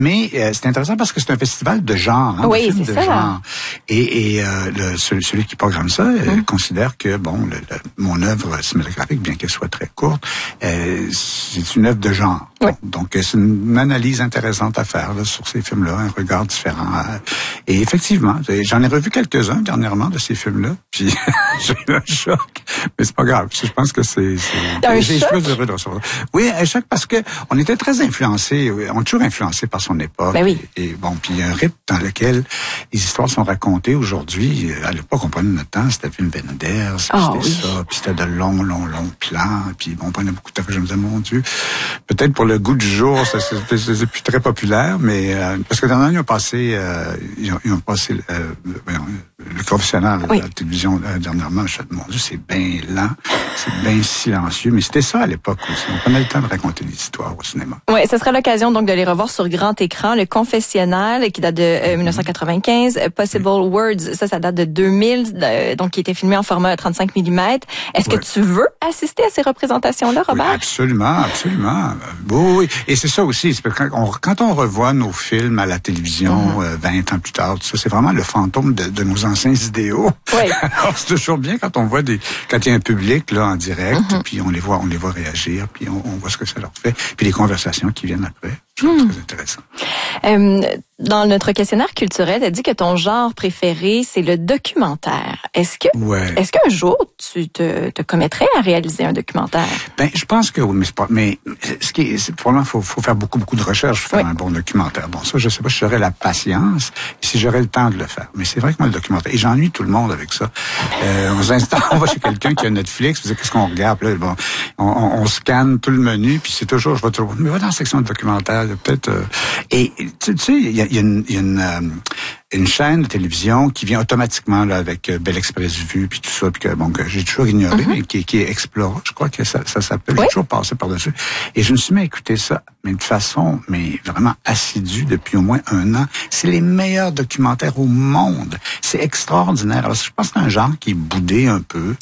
Mais c'est intéressant parce que c'est un festival de genre, hein, oui, de films c'est de ça. genre. Et celui qui programme ça considère que mon œuvre cinématographique, bien qu'elle soit très courte, c'est une œuvre de genre. Oui. Donc c'est une analyse intéressante à faire là, sur ces films-là, un regard différent. Et effectivement, j'en ai revu quelques-uns dernièrement de ces films-là, puis j'ai eu un choc. Mais c'est pas grave. Je pense que c'est j'ai plus heureux de recevoir. Oui, un choc parce que on était très influencés, on est toujours influencés par son époque. Ben oui. Et bon, puis il y a un rythme dans lequel les histoires sont racontées aujourd'hui. À l'époque, on prenait notre temps, c'était le film Wenders, puis c'était ça, puis c'était de longs plans, puis bon, on prenait beaucoup de temps. Je me disais, mon Dieu, peut-être pour le goût du jour, c'est plus très populaire, mais parce que dernièrement, ils ont passé le confessionnal à la télévision dernièrement. Je me dis, mon Dieu, c'est bien lent, c'est bien silencieux, mais c'était ça à l'époque aussi. On prenait le temps de raconter des histoires au cinéma. Oui, ce sera l'occasion donc de les revoir sur grand écran. Le confessionnal qui date de 1995, Possible Words, ça date de 2000, donc qui était filmé en format 35 mm. Est-ce que tu veux assister à ces représentations-là, Robert? Oui, absolument. Oui. Et c'est ça aussi, c'est que quand on revoit nos films à la télévision 20 ans plus tard, tout ça, c'est vraiment le fantôme de nos anciens idéaux. Oui. Alors, c'est toujours bien quand on voit quand il y a un public là en direct, puis on les voit réagir, puis on voit ce que ça leur fait, puis les conversations qui viennent après. Je trouve très intéressant. Dans notre questionnaire culturel, tu as dit que ton genre préféré, c'est le documentaire. Est-ce qu'un jour, tu te commettrais à réaliser un documentaire? Ben, je pense que oui, mais probablement, faut faire beaucoup de recherches pour faire un bon documentaire. Bon, ça, je sais pas si j'aurais la patience et si j'aurais le temps de le faire. Mais c'est vrai que moi, le documentaire, et j'ennuie tout le monde avec ça. On va chez quelqu'un qui a Netflix, qu'est-ce qu'on regarde? Là, bon, on scanne tout le menu, puis c'est toujours, je vais trouver, mais va dans la section de documentaire, peut-être, et tu sais, il y a une chaîne de télévision qui vient automatiquement là avec Bel Express Vue puis tout ça, puis que j'ai toujours ignoré, mais qui est Explora, je crois que ça s'appelle. J'ai toujours passé par-dessus. Et je me suis mis à écouter ça, mais de façon vraiment assidue depuis au moins 1 an. C'est les meilleurs documentaires au monde. C'est extraordinaire. Alors, je pense que c'est un genre qui est boudé un peu,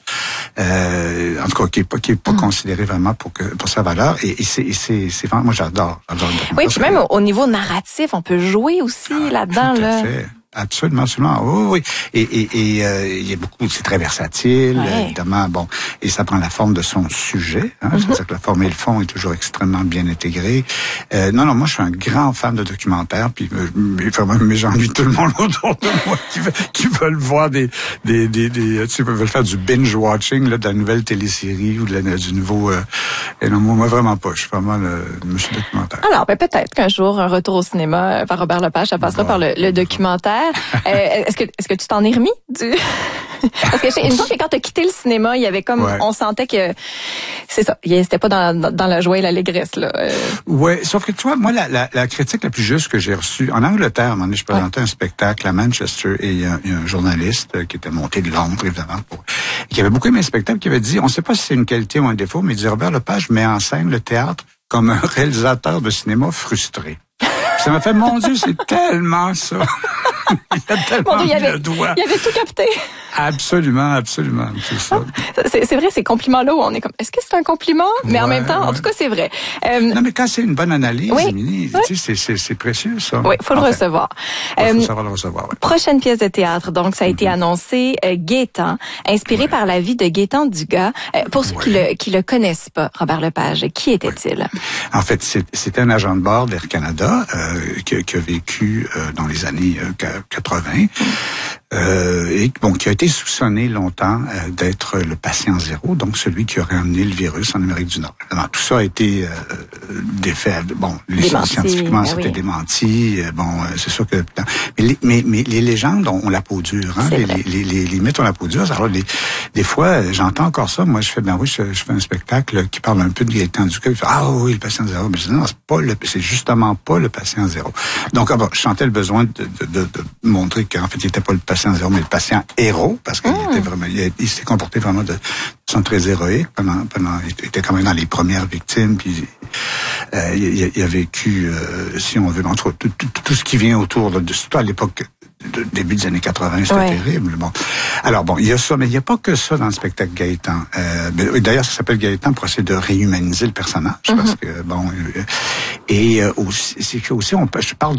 en tout cas qui est pas considéré vraiment pour sa valeur. Et c'est vraiment, moi j'adore le documentaire. Oui, puis même au niveau narratif, on peut jouer aussi là-dedans. Tout à fait. Absolument. Oui. Et il y a beaucoup, c'est très versatile, évidemment. Bon, et ça prend la forme de son sujet. C'est-à-dire que la forme et le fond est toujours extrêmement bien intégrés. Non, moi, je suis un grand fan de documentaires. Puis, mais j'ennuie tout le monde autour de moi qui veulent voir tu sais, veulent faire du binge watching là, de la nouvelle télésérie ou du nouveau. Et non, moi vraiment pas. Je suis vraiment le monsieur documentaire. Alors, peut-être qu'un jour, un retour au cinéma par Robert Lepage, ça passera par le documentaire. Est-ce que tu t'en es remis Parce que il me semble que quand tu as quitté le cinéma, il y avait comme on sentait que c'est ça, c'était pas dans la joie et l'allégresse là. Ouais, sauf que tu vois, moi la critique la plus juste que j'ai reçue en Angleterre, à un moment donné, je présentais un spectacle à Manchester et il y a un journaliste qui était monté de Londres évidemment qui avait beaucoup aimé le spectacle, qui avait dit, on sait pas si c'est une qualité ou un défaut, mais il dit Robert Lepage met en scène le théâtre comme un réalisateur de cinéma frustré. Ça m'a fait, mon Dieu, c'est tellement ça. Il a tellement mis le doigt. Il avait tout capté. Absolument, c'est ça. C'est vrai, ces compliments-là où on est comme, est-ce que c'est un compliment? Mais en même temps, en tout cas, c'est vrai. Non, mais quand c'est une bonne analyse, Émilie, tu sais, c'est précieux, ça. Oui, faut le recevoir. Faut savoir le recevoir, Prochaine pièce de théâtre, donc, ça a été annoncé, Gaétan, inspiré par la vie de Gaétan Dugas. Pour ceux qui le connaissent pas, Robert Lepage, qui était-il? En fait, c'était un agent de bord d'Air Canada, qui a vécu dans les années 80, et qui a été soupçonné longtemps d'être le patient zéro, donc celui qui aurait amené le virus en Amérique du Nord. Alors, tout ça a été défait. Bon, scientifiquement, c'était démenti. C'est sûr que... Mais les légendes ont la peau dure. Hein? Les mythes ont la peau dure. Alors, des fois, j'entends encore ça. Moi, je fais je fais un spectacle qui parle un peu de Gaétan Dugas. Ah oui, le patient zéro. Mais je dis, non, c'est justement pas le patient zéro. Donc, je sentais le besoin de montrer qu'en fait, il n'était pas le patient zéro, mais le patient héros, parce qu'il était vraiment, il s'est comporté vraiment de façon très héroïque il était quand même dans les premières victimes, puis il a vécu, si on veut, entre tout ce qui vient autour, surtout à l'époque début des années 80, c'était terrible. Bon. Alors bon, il y a ça, mais il n'y a pas que ça dans le spectacle Gaëtan. D'ailleurs, ça s'appelle Gaëtan pour essayer de réhumaniser le personnage, parce que bon, et aussi, je parle